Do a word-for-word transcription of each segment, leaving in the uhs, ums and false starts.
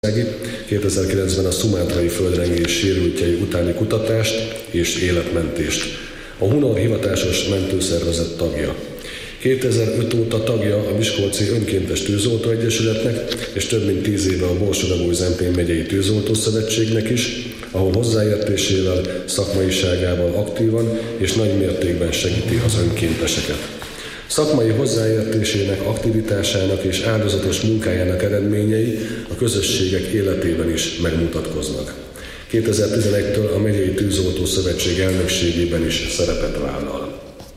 kétezer-kilencben a szumátrai földrengés sérültjei utáni kutatást és életmentést. A Hunor hivatásos mentőszervezet tagja. kétezer-öt óta tagja a Miskolci Önkéntes Tűzoltó Egyesületnek, és több mint tíz éve a Borsod-Abaúj-Zemplén megyei Tűzoltó Szövetségnek is, ahol hozzáértésével, szakmaiságával aktívan és nagy mértékben segíti az önkénteseket. Szakmai hozzáértésének, aktivitásának és áldozatos munkájának eredményei a közösségek életében is megmutatkoznak. kétezer-tizenegytől a Megyei Tűzoltó Szövetség elnökségében is szerepet vállal.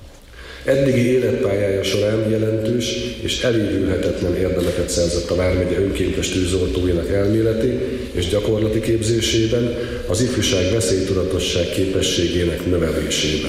Eddigi életpályája során jelentős és elévülhetetlen érdemeket szerzett a vármegye önkéntes tűzoltóinak elméleti és gyakorlati képzésében, az ifjúság veszélytudatosság képességének növelésében.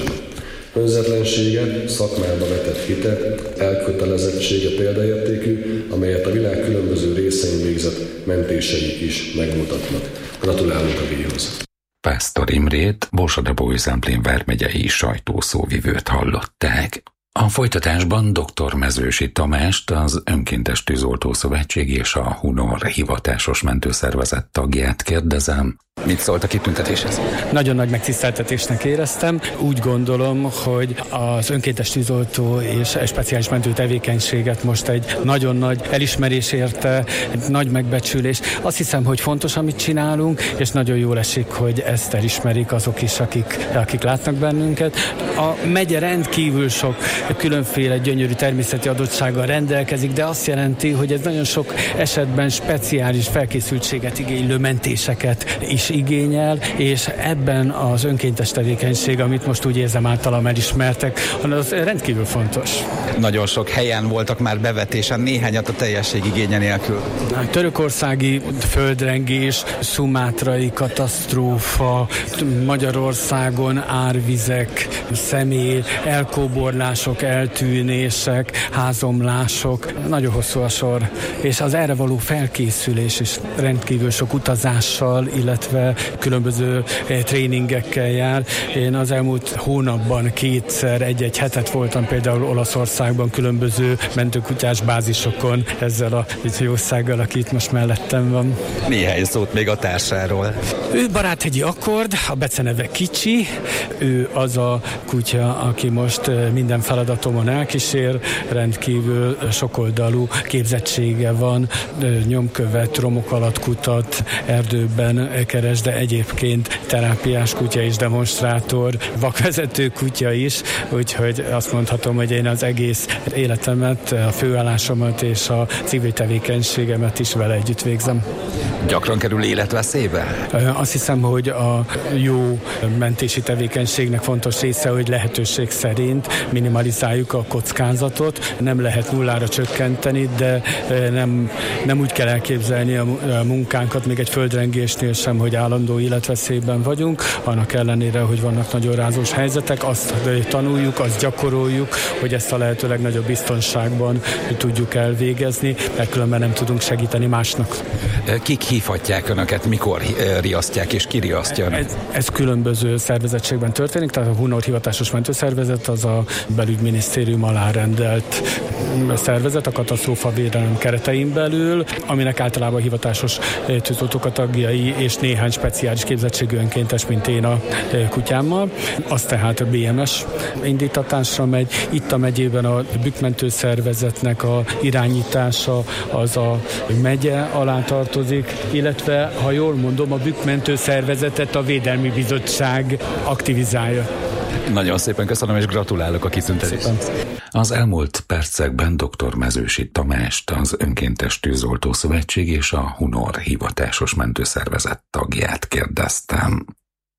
Önzetlensége, szakmába vetett hite, elkötelezettsége példaértékű, amelyet a világ különböző részein végzett mentései is megmutatnak. Gratulálunk a díjhoz! Pásztor Imrét, Borsod-Abaúj-Zemplén vármegyei sajtószóvivőt hallották. A folytatásban dr. Mezősi Tamást, az Önkéntes Tűzoltó Szövetség és a Hunor hivatásos mentőszervezet tagját kérdezem. Mit szólt a kitüntetéshez? Nagyon nagy megtiszteltetésnek éreztem. Úgy gondolom, hogy az önkéntes tűzoltó és speciális mentő tevékenységet most egy nagyon nagy elismerés érte, egy nagy megbecsülés. Azt hiszem, hogy fontos, amit csinálunk, és nagyon jól esik, hogy ezt elismerik azok is, akik, akik látnak bennünket. A megye rendkívül sok különféle gyönyörű természeti adottsággal rendelkezik, de azt jelenti, hogy ez nagyon sok esetben speciális felkészültséget igénylő mentéseket is igényel, és ebben az önkéntes tevékenység, amit most úgy érzem általam elismertek, az rendkívül fontos. Nagyon sok helyen voltak már bevetésen, néhányat a teljesség igénye nélkül. A törökországi földrengés, szumátrai katasztrófa, Magyarországon árvizek, személy, elkóborlások, eltűnések, házomlások, nagyon hosszú a sor, és az erre való felkészülés is rendkívül sok utazással, illetve különböző tréningekkel jár. Én az elmúlt hónapban kétszer egy-egy hetet voltam például Olaszországban különböző mentőkutyás bázisokon ezzel a jószággal, aki itt most mellettem van. Néhány szót még a társáról. Ő Baráthegyi Akkord, a beceneve Kicsi, ő az a kutya, aki most minden feladatomon elkísér, rendkívül sokoldalú képzettsége van, nyomkövet, romok alatt kutat, erdőben keres, de egyébként terápiás kutya és demonstrátor, vakvezető kutya is, úgyhogy azt mondhatom, hogy én az egész életemet, a főállásomat és a civil tevékenységemet is vele együtt végzem. Gyakran kerül életveszélybe? Azt hiszem, hogy a jó mentési tevékenységnek fontos része, hogy lehetőség szerint minimalizáljuk a kockázatot. Nem lehet nullára csökkenteni, de nem, nem úgy kell elképzelni a munkánkat, még egy földrengésnél sem, hogy állandó életveszélyben vagyunk, annak ellenére, hogy vannak nagyon rázós helyzetek, azt tanuljuk, azt gyakoroljuk, hogy ezt a lehető legnagyobb biztonságban tudjuk elvégezni, mert különben nem tudunk segíteni másnak. Kik hívhatják önöket, mikor riasztják és ki riasztja? Ez, ez különböző szervezettségben történik, tehát a Hunor hivatásos mentőszervezet az a belügyminisztérium alá rendelt szervezet, a katasztrófavédelem keretein belül, aminek általában hivatásos tűzoltók a tagjai, és néhány speciális képzettségű önkéntes, mint én a kutyámmal. Az tehát a bé em es indítatásra megy. Itt a megyében a bükkmentő szervezetnek a irányítása az a megye alá tartozik, illetve, ha jól mondom, a bükkmentő szervezetet a Védelmi Bizottság aktivizálja. Nagyon szépen köszönöm, és gratulálok a kitüntetéshez. Az elmúlt percekben dr. Mezősi Tamást, az Önkéntes Tűzoltó Szövetség és a Hunor hivatásos mentőszervezet tagját kérdeztem.